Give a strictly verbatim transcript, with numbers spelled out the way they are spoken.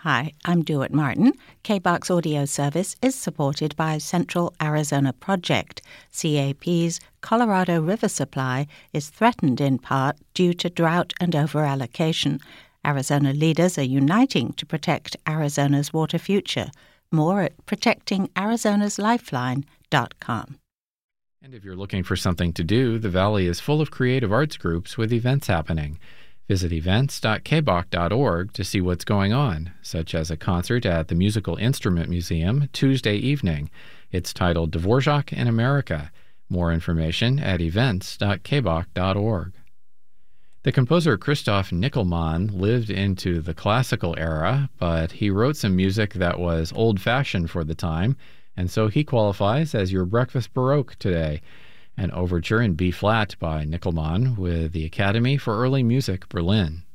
Hi, I'm Dewitt Martin. K B O K's audio service is supported by Central Arizona Project. C A P's Colorado River supply is threatened in part due to drought and overallocation. Arizona leaders are uniting to protect Arizona's water future. More at protecting arizonas lifeline dot com. And if you're looking for something to do, the Valley is full of creative arts groups with events happening. Visit events dot k b o k dot org to see what's going on, such as a concert at the Musical Instrument Museum Tuesday evening. It's titled Dvorak in America. More information at events dot k b o k dot org. The composer Christoph Nickelmann lived into the classical era, but he wrote some music that was old-fashioned for the time, and so he qualifies as your breakfast Baroque today. An overture in B-flat by Nickelmann with the Academy for Early Music, Berlin.